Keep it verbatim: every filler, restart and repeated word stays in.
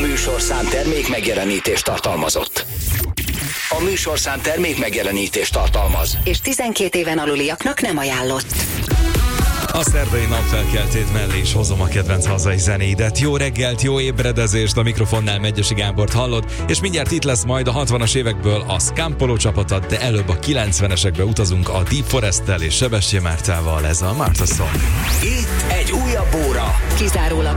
műsorszám termék megjelenítést tartalmazott. A műsorszám termék megjelenítést tartalmaz. És tizenkét éven aluliaknak nem ajánlott. A szerdai napfelkeltét mellé is hozom a kedvenc hazai zenéidet. Jó reggelt, jó ébredezést, a mikrofonnál Megyesi Gábort hallod, és mindjárt itt lesz majd a hatvanas évekből a Scampolo csapata, de előbb a kilencvenesekbe utazunk a Deep Forest-tel és Sebestyén Mártával, ez a Martha Song. Itt egy újabb óra. Kizárólag